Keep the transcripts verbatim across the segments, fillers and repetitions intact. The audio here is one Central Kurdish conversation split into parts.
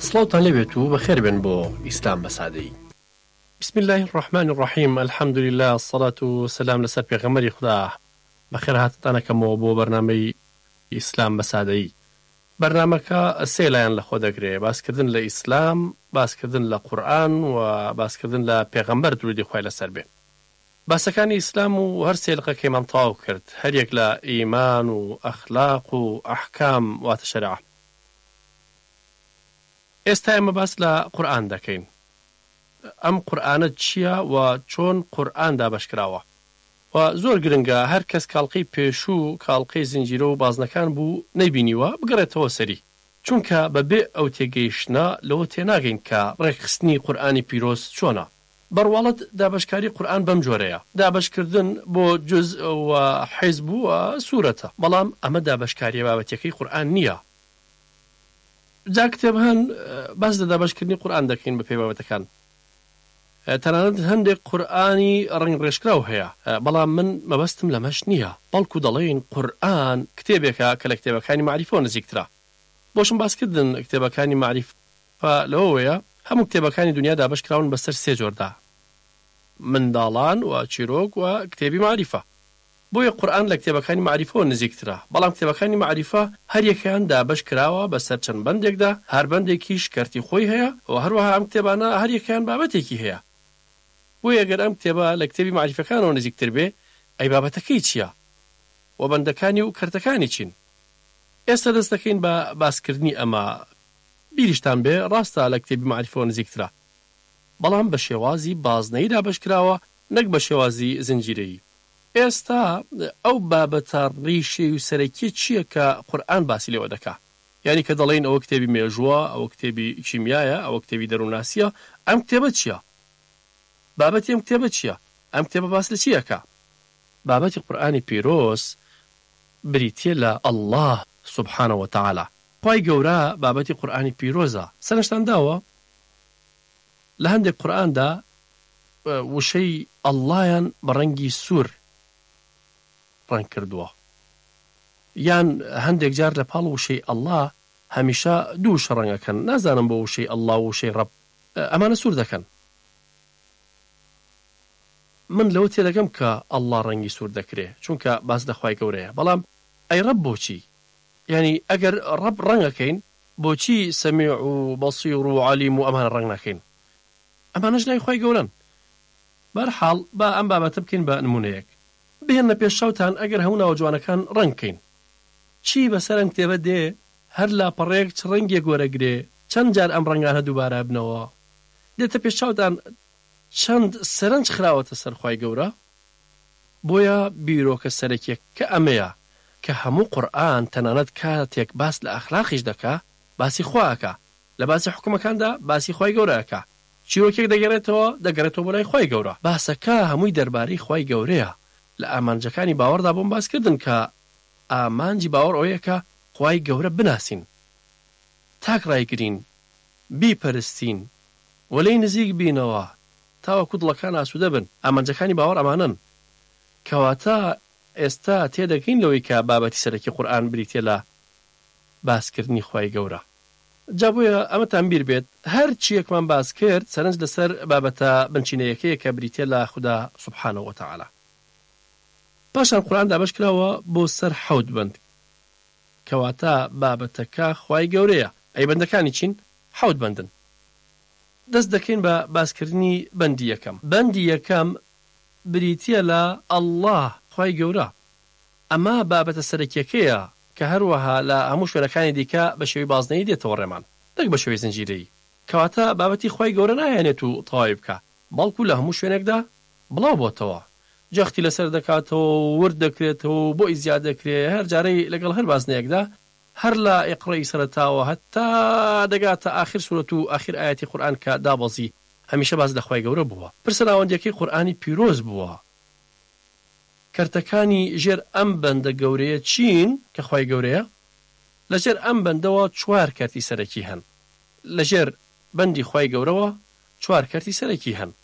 سڵاوتان لەبێت و بەخێر بن بۆ ئیسلام بەسادەیی. بسم الله الرحمن الرحیم. الحمد لله الصلاة والسلام لەسەر پێغەمبەری خوددا. بەخێر هاتتانەکەمەوە بۆ بەرنامەی ئیسلام بەسادەیی. بەرنامەکە سێ لایەن لەخۆ دەگرێت: باسکردن لە ئیسلام، باسکردن لە قورئان و باسکردن لە پێغەمبەر درودی خوای لەسەر بێ. باسەکانی ئیسلام و هەر سێ لقەکەیمان تەواو کرد، هەریەک لە ئیمان و ئەخلاق و ئەحکام واتە شەریعە. ئێستا ئێمە باس لە قورئان دەکەین. ئەم قورئانە چییە و چۆن قورئان دابەشکراوە؟ و زۆر گرنگە هەر کەس کاڵقەی پێشوو کاڵقەی زنجیرە و بازنەکان بوو نەیبینیوە بگەڕێتەوە سەری، چونکە بەبێ ئەو تێگەیشتنە لەوە تێناگەین کە ڕێکخستنی قورئانی پیرۆز چۆنە. بەڕواڵەت دابەشکاری قورئان بەم جۆرەیە: دابەشکردن بۆ جوزء و حیزب و سوورەتە، بەڵام ئەمە دابەشکاریە بابەتەکەی قورئان نییە. جا کتێب هەن باس لە دابەشکردنی قورئان دەکەین بە پێی بابەتەکان. تەنانەت هەندێک قورئانی ڕنگ ڕێژکراو هەیە، بەڵام من مەبەستم لەمەش نییە، بەڵکو دەڵێن قورئان کتێبێکە کە لە کتێبەکانی معریفۆ نزیکترە. بۆشم باسکردن کتێبەکانی معریفە لەوەیە هەموو کتێبەکانی دنیا دابەشکراون بەسەر سێ جۆردا: منداڵان و چیرۆک و کتێبی معریفە. بۆیە قورئان لە کتێبەکانی معریفۆ نزیکترە، بەڵام کتێبەکانی معریفە هەر یەکیان دابەش کراوە بەسەر چەند بەندێکدا، هەر بەندێکیش کەرتی خۆی هەیە و هەروەها ئەم کتێبانە هەر یەکیان بابەتێکی هەیە. بۆیە ئەگەر ئەم کتێبە لە کتێبی معریفەکانەوە نزیکتر بێ، ئەی بابەتەکەی چییە و بەندەکانی و کەرتەکانی چین؟ ئێستا دەست دەکەین بە باسکردنی ئەمە. بیریشتان بێ ڕاستە لە کتێبی معریفەوە نزیکترە، بەڵام بە شێوازی بازنەی دابەشکراوە، نەک بە شێوازی زنجیرەیی. ئێستا ئەو بابەتە ڕیشەی و سەرەکی چییە کە قورئان باسی لێوە دەکا؟ یعنی کە دەڵێن ئەوە کتێبی مێژووە، ئەوە کتێبی کیمیایە، ئەوە کتێبی دەرووناسیە، ئەم کتێبە چییە؟ بابەتی ئەم کتێبە چییە؟ ئەم کتێبە باس لە چییەکە؟ بابەتی قورئانی پیرۆز بریتیە لە ئەڵڵاه سوبحانە وتەعالا. خوای گەورە بابەتی قورئانی پیرۆزە سەرنجتان داوە لە هەندێک قورئاندا وشەی ئەڵڵایان بە ڕەنگی سوور ڕەنگ کردووە، یان هەندێک جار لە پاڵ وشەی ئەڵڵا هەمیشە دوو وشە ڕەنگەکەن. نازانم بۆ وشەی ئەڵڵا و وشەی ڕەب ئەمانە سوور دەکەن. من لەوە تێدەگەم کە ئەڵڵا ڕەنگی سوور دەکرێ چونکە باس لە خوای گەورەیە، بەڵام ئەی ڕەب بۆچی؟ یعنی ئەگەر ڕەب ڕەنگەکەین، بۆچی سەمیع و بەسیر و عەلیم و ئەمانە ڕەنگ نەکەین؟ ئەمانەش لای خوای گەورەن. بەرحاڵ با ئەم بابەتە بکەین بە نمونەیەک. بهێنە پێش شەوتان ئەگەر هەموو ناوە جوانەکان ڕەنگکەین، چی بەسەر ئەم کتێبە دێ؟ هەر لاپەڕێک چ ڕەنگێک وەرەگرێ، چەند جار ئەم ڕەنگانە دووبارە بنەوە، دێتە پێش چاوتان چەند سەرنج خراوەتە سەر خوای گەورە. بۆیە بیرۆکە سەرەکیەک کە ئەمەیە کە هەموو قورئان تەنانەت کاتێک باس لە ئەخلاقیش دەکا، باسی خواکە، لە باسی حکومەکاندا باسی خوای گەورەکە، چیرۆکێک دەگەڕێتەوە دەگەڕێتەوە بۆ لای خوای گەورە. باسەکە هەمووی دەربارەی خوای گەورەیە. لە ئامانجەکانی باوەڕدا بۆم باسکردن کە ئامانجی باوەڕ ئەوەیە کە خوای گەورە بناسین، تاک ڕایگرین، بیپەرستین، وەلەی نزیک بینەوە تاوەکو دڵەکان ئاسوودە بن. ئامانجەکانی باوەڕ ئەمانن. کەواتە ئێستا تێدەگەین لەوەی کە بابەتی سەرەکی قورئان بریتیە لە باسکردنی خوای گەورە. جا بۆیە ئەمەتان بیر بێت هەر چیەکمان باس کرد سەرنج لەسەر بابەتە بنچینەیەکەیە کە بریتیە لە خوددا سوبحانە وتەعالا. پاشان قورئان دابەشکراوە بۆ سەر حەوت بند، کەواتە بابەتەکە خوای گەورەیە. ئەی بەندەکانی چین؟ حەوت بندن. دەست دەکەین بە باسکردنی بەندی یەکەم. بەندی یەکەم بریتیە لە ئەڵڵاه خوای گەورە. ئەمە بابەتە سەرەکیەکەیە کە هەروەها لە هەموو شوێنەکانی دیکە بە شێوەی بازنەیی دێتەوە ڕێمان، نەک بە شێوەی زنجیرەیی. کەواتە بابەتی خوای گەورە نایەنێت و تەواوی بکە، بەڵکو لە هەموو شوێنێکدا بڵاو بۆتەوە، جەختی لەسەر دەکاتەوە، ورد دەکرێتەوە، بۆی زیاد دەکرێت، هەر جارەی لەگەڵ هەر بازنەیەکدا، هەر لە ئیقڕەی سەرەتاوە هەتا دەگاتە ئاخر سوورەت و ئاخر ئایەتی قورئان کە دابەزی، هەمیشە باز لە خوای گەورە بووە. پرسە ناوەندیەکەی قورئانی پیرۆز بووە. کەرتەکانی ژێر ئەم بەندە گەورەیە چین کە خوای گەورەیە؟ لەژێر ئەم بەندەوە چوار کەرتی سەرەکی هەن. لەژێر بەندی خوای گەورەوە چوار کەرتی سەرەکی هەن.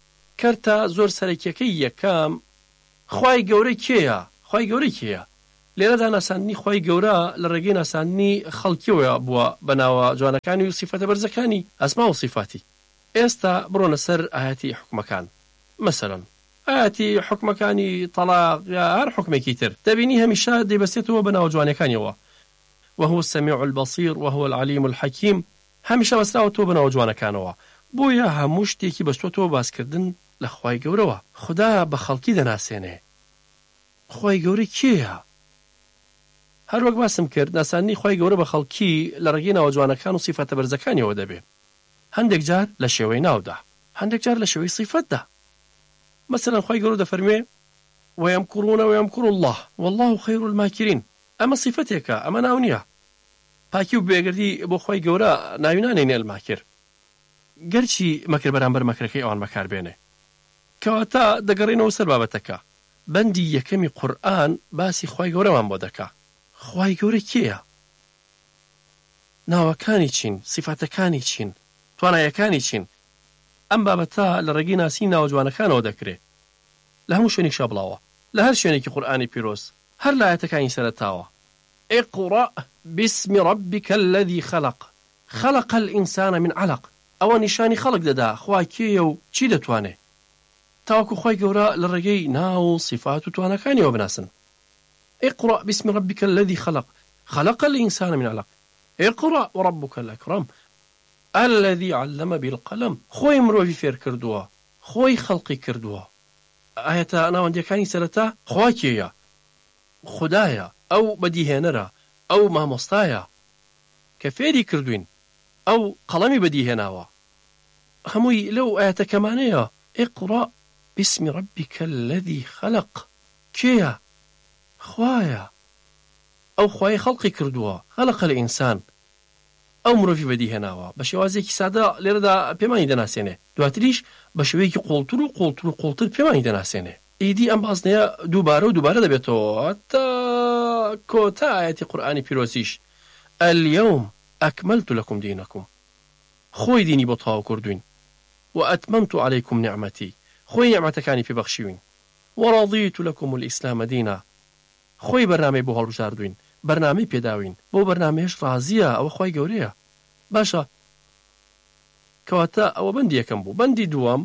کەرتە زۆر سەرەکیەکەی یەکەم خوای گەورە کێیە؟ خوای گەورە کێیە؟ لێرەدا ناساندنی خوای گەورە لە ڕێگەی ناساندنی خەڵکیەوە بووە بەناوە جوانەکانی و سیفەتە بەرزەکانی ئەسما و سیفاتی. ئێستا بڕۆنە سەر ئاەتی حکومەکان. مەسەڵەن ئاەتی حکومەکانی تەلاق یا هەر حکمێکی تر دەبینی هەمیشە دەیبەستێتەوە بەناوە جوانەکانیەوە. وهو السميع البصير وهو العليم الحكيم. هەمیشە بەستراوەتەوە بەناوە جوانەکانەوە. بۆیە هەموو شتێکی بەستۆتەوە باسکردن لە خوای گەورەوە. خدا بە خەڵکی دەناسێنێ. خوای گەورە کێیە؟ هەر وەک باسم کرد ناسانی خوای گەورە بە خەڵکی لە ڕێگەی ناوە جوانەکان و سیفەتە بەرزەکانیەوە دەبێت. هەندێک جار لە شێوەی ناودا، هەندێک جار لە شێوەی سیفەتدا. مەسەڵەن خوای گەورە دەفەرمێ ويمكرون ويمكر الله والله خير الماكرين. ئەمە سیفەتێکە، ئەمە ناو نییە. پاکی و بێگردی بۆ خوای گەورە ناوینانێنێ الماکر، گەرچی مەکر بەرامبەر مەکرەکەی ئەوان بەکاربێنێ. کەواتە دەگەڕێنەوە سەر بابەتەکە. بەندی یەکەمی قورئان باسی خوای گەورەمان بۆ دەکا. خوای گەورە کێیە؟ ناوەکانی چین؟ سیفاتەکانی چین؟ توانایەکانی چین؟ ئەم بابەتە لە ڕێگەی ناسی ناوجوانەکانەوە دەکرێت لە هەموو شوێنێک شابڵاوە، لە هەر شوێنێکی قورئانی پیرۆز، هەر لە ئاەتەکانی سەرەتاوە. اقرأ باسم ربك الذي خلق خلق الإنسان من علق. ئەوە نیشانی خەڵک دەدا خوا کێیە و چی دەتوانێ، تاوەکو خوای گەورە لە ڕێگەی ناو صفات و توانەکانیەوە بناسن. اقرأ باسم ربك الذي خلق خلق الإنسان من علق اقرأ وربك الأكرم الذي علم بالقلم. خۆی مرۆڤی فێر کردووە، خۆی خەڵقی کردووە. ئاەتە ناوەندیەکانی سەرەتا خوا کێیە؟ خودایە، ئەو بەدیهێنەرە، ئەو مامۆستایە کە فێری کردوین، ئەو قەڵەمی بەدیهێناوە. هەمووی لەو ئاەتەکەمانەیە. اقرأ باسم ربك الذي خلق. کێیە؟ خوایە، ئەو خوای خەڵقی کردووە. خەلق الئینسان، ئەو مرۆڤی بەدیهێناوە. بە شێوازێکی سادە لێرەدا پێمانی دەناسێنێ، دواتریش بە شێوەیەکی قوڵتر و قوڵتر و قوڵتر پێمانی دەناسێنێ. ئیدی ئەم باسنەیە دووبارە و دووبارە دەبێتەوە تا کۆتا ئاەتی قورئانی پیرۆزیش. اليوم أكملت لكم دينكم. خۆی دینی بۆ تەواو کردوین. وأتممت عليكم نعمتي. خۆی نعمەتەکانی پێبەخشیوین. ورضيت لكم الإسلام دينا. خۆی بەرنامەی بۆ هەڵبژاردوین، بەرنامەی پێداوین. بۆ بەرنامەیەش ڕازیە، ئەوە خوای گەورەیە. باشە، کەواتە ئەوە بەندی یەکەم بوو. بەندی دووەم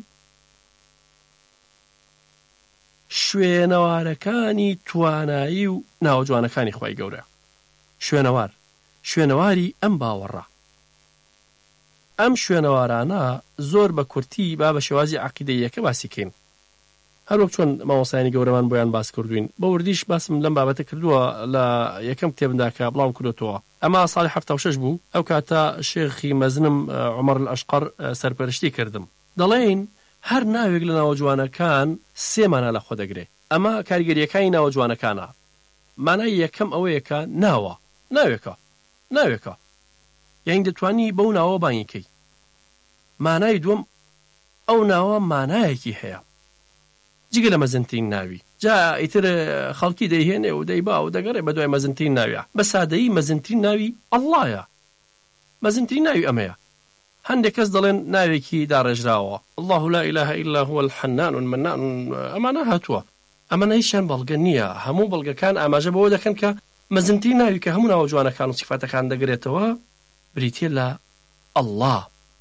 شوێنەوارەکانی توانایی و ناوجوانەکانی خوای گەورە. شوێنەوار، شوێنەواری ئەم باوەڕە. ئەم شوێنەوارانە زۆر بە کورتی با بە شێوازی عەقیدەیەکە باسی کەین. هەروەک چۆن مامۆستایانی گەورەمان بۆیان باس کردوین. بە وردیش باسم لەم بابەتە کردووە لە یەکەم کتێبمدا کە بڵاوم کردوتەوە. ئەمە ساڵی هەفتە و شەش بوو. ئەو کاتە شێخی مەزنم عومەر الئەشقەر سەرپەرشتی کردم. دەڵێن هەر ناوێک لە ناوەجوانەکان سێ مانە لە خۆ دەگرێت. ئەمە کاریگەریەکانی ناوەجوانەکانە. مانای یەکەم ئەوەیە کە ناوە، ناوێکە، ناوێکە، یعنی دەتوانی بەو ناوە بانگیکەی. مانای دووەم ئەو ناوە مانایەکی هەیە جگە لە مەزنترین ناوی. جا ئیتر خەڵکی دەیهێنێ و دەیبا و دەگەڕێ بە دوای مەزنترین ناویە. بە سادەیی مەزنترین ناوی ئەڵڵایە، مەزنترین ناوی ئەمەیە. هەندێک کەس دەڵێن ناوێکی داڕێژراوە، الله لا إله إلا هو الحنان المنان، ئەمانە هاتووە. ئەمانە هیچیان بەڵگە نییە. هەموو بەڵگەکان ئاماژە بەوە دەکەن کە مەزنترین ناوی کە هەموو ناوە جوانەکان و سیفاتەکان دەگرێتەوە بریتیە لە ئەڵڵا.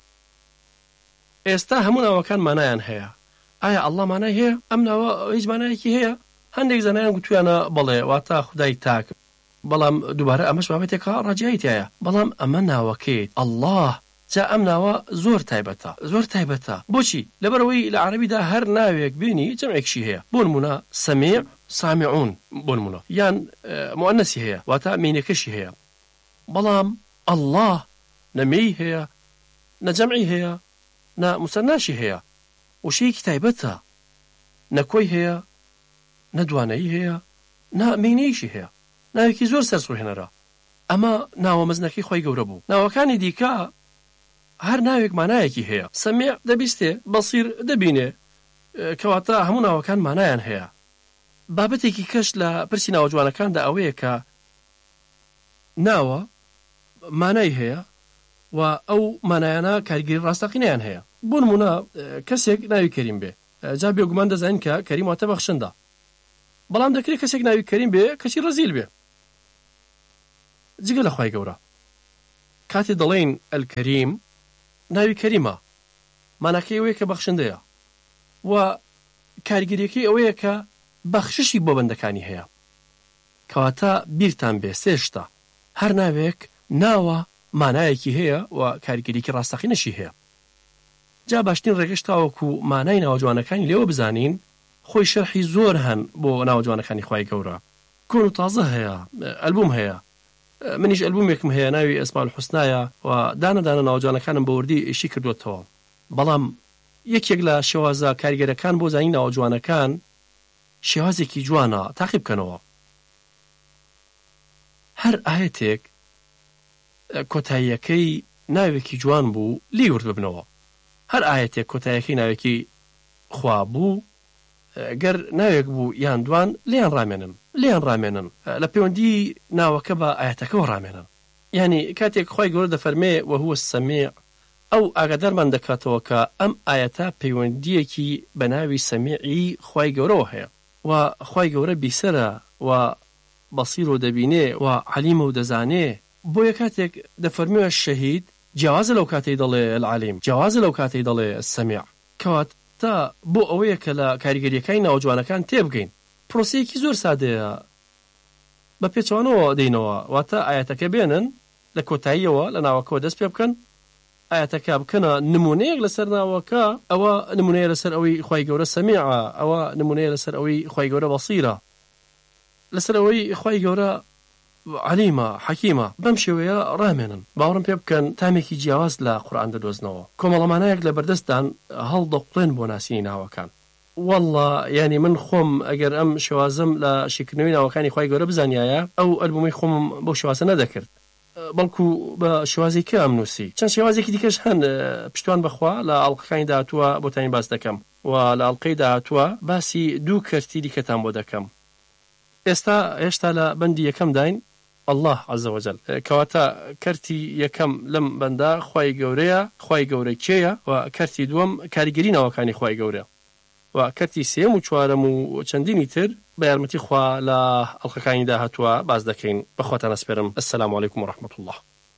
ئێستا هەموو ناوەکان مانایان هەیە. ئایا ئەڵڵا مانای هەیە؟ ئەم ناوە هیچ مانایەکی هەیە؟ هەندێک زانایان گوتویانە بەڵێ، واتە خودای تاک. بەڵام دووبارە ئەمەش بابەتێکە ڕاجعیتایە. بەڵام ئەمە ناوەکەیت ئەڵڵا. جا ئەم ناوە زۆر تایبەتە، زۆر تایبەتە. بۆچی؟ لەبەرەوەی لە عەرەبیدا هەر ناوێک بینی جەمعێکشی هەیە. بۆ نمونە سەمیع، سامعون بۆ نمونە، یان مؤنەسی هەیە، واتە مینەکەشی هەیە. بەڵام ئەڵڵا نەمێی هەیە، نەجەمعی هەیە، نە موسەناشی هەیە. وشەیەکی تایبەتە، نەکۆی هەیە، نەدوانەیی هەیە، نا مینەیشی هەیە. ناوێکی زۆر سەرسوڕهێنەرە. ئەمە ناوە مەزنەکەی خوای گەورە بوو. ناوەکانی دیکە هەر ناوێک مانایەکی هەیە. سەمیع دەبیستێ، بەسیر دەبینێ، کەواتە هەموو ناوەکان مانایان هەیە. بابەتێکی کەش لە پرسی ناوەجوانەکاندا ئەوەیە کە ناوە مانای هەیە و ئەو مانایانە کاریگەری ڕاستەقینەیان هەیە. بۆ نمونە کەسێک ناوی کەریم بێ، جا بێگومان دەزانین کە کەریم واتە بەخشندە. بەڵام دەکرێت کەسێک ناوی کەریم بێ کەچی ڕەزیل بێ. جگە لە خوای گەورە کاتێ دەڵێن ئەلکەریم ناوی کەریمە ماناکەی ئەوەیە کە بەخشندەیە و کاریگەریەکەی ئەوەیە کە بەخششی بۆ بەندەکانی هەیە کەواتە بیرتان بێ سێشتا هەر ناوێک ناوە مانایەکی هەیە و کاریگەریەکی ڕاستەقینەشی هەیە جا باشترین ڕێگەش تاوەکو مانای ناوجوانەکانی لێوە بزانین خۆی شەرحی زۆر هەن بۆ ناوجوانەکانی خوای گەورە کۆن و تازە هەیە ئەلبوم هەیە منیش ئەلبومێکم هەیە ناوی ئەسماء الحوسنایە و دانە دانە ناوجوانەکانم بە وردی ئیشی کردوتەوە بەڵام یەکێک لە شێوازە کاریگەرەکان بۆ زانی ناوجوانەکان شێوازێکی جوانە تاقی بکەنەوە هەر ئاەتێک کۆتاییەکەی ناوێکی جوان بوو لی ورد ببنەوە هەر ئاەتێک کۆتاییەکەی ناوێکی خوا بوو گەر ناوێک بوو یان دوان لیان ڕامێنن لیان ڕامێنن لە پەیوەندی ناوەکە بە ئاەتەکەەوە ڕامێنن یعنی کاتێک خوای گەورە دەفەرمێ وهو السەمیع ئەو ئاگادارمان دەکاتەوە کە ئەم ئاەتە پەیوەندیەکی بە ناوی سەمیعی خوای گەورەوە هەیە و خوای گەورە بیسەرە و بەسیر و دەبینێ و عەلیمە و دەزانێ بۆیە کاتێک دەفەرمێ شەهید جیاوازە لەو کاتەی دەڵێ العەلیم جیاوازە لەو کاتەی دەڵێ السەمیع کەوات تا بۆ ئەوەیە کە لە کاریگەریەکانی ناوجوانەکان تێبگەین پرۆسەیەکی زۆر سادەیە بە پێچوانەوە دەینەوە واتە ئاەتەکە بێنن لە کۆتاییەوە لە ناوەکەوە دەست پێ بکەن ئاەتەکە بکەنە نمونەیەک لەسەر ناوەکە ئەوە نمونەیە لەسەر ئەوەی خوای گەورە سەمیعە ئەوە نمونەیە لەسەر ئەوەی خوای گەورە بەسیرە لەسەر ئەوەی خوای گەورە عەلیمە حەکیمە بەم شێوەیە ڕامێنن باوەڕم پێ بکەن تامێکی جیاواز لە قورئان دەدۆزنەوە کۆمەڵەمانەیەک لە بەردەستدان هەڵدەقڵێن بۆ ناسینی ناوەکان والله ینی من خۆم ئەگەر ئەم شێوازم لە شیکردنەوەی ناوەکانی خوای گەورە بزانیایە ئەو ئەلبومی خۆم بۆ شێوازە نەدەکرد بەڵکو بە شێوازێکی ئەم نووسی چەند شێوازێکی دیکەش هەن پشتوان بەخوا لە ئەڵقەکانی داهاتووە بۆتانی باس دەکەم و لە ئەڵقەی داهاتووە باسی دوو کەرتی دیکەتان بۆ دەکەم ئێستا هێشتا لە بەندی یەکەم داین الله عز وجل کەواتە کەرتی یەکەم لەم بەندە خوای گەورەیە خوای گەورە کێیە و کەرتی دووەم کاریگەری ناوەکانی خوای گەورە و کەرتی سێم و چوارەم و چەندینی تر بە یارمەتی خوا لە ئەڵقەکانی داهاتووە باز دەکەین بەخواتان ئەسپێرم. ئەسسەلامو عەلەیکوم وەڕەحمەتوڵڵاه.